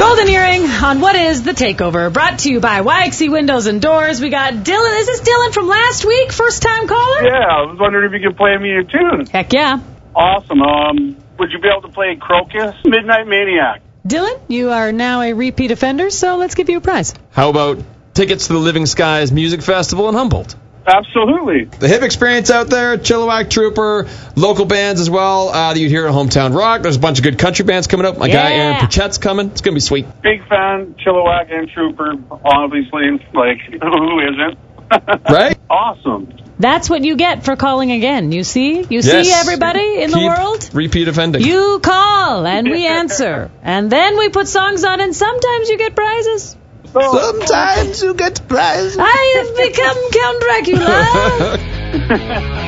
Golden Earring on What is the Takeover, brought to you by YXC Windows and Doors. We got Dylan. Is this Dylan from last week? First time caller? Yeah, I was wondering if you could play me a tune. Heck yeah. Awesome. Would you be able to play Crocus? Midnight Maniac. Dylan, you are now a repeat offender, so let's give you a prize. How about tickets to the Living Skies Music Festival in Humboldt? Absolutely. The hip experience out there, Chilliwack Trooper, local bands as well that you'd hear at Hometown Rock. There's a bunch of good country bands coming up. My guy Aaron Pachette's coming. It's going to be sweet. Big fan, Chilliwack and Trooper, obviously. Like, who isn't? Right? Awesome. That's what you get for calling again. You see? You see, everybody in the world? Repeat offending. You call, and we answer. And then we put songs on, and sometimes you get prizes. Sometimes you get prizes. I have become Count Dracula.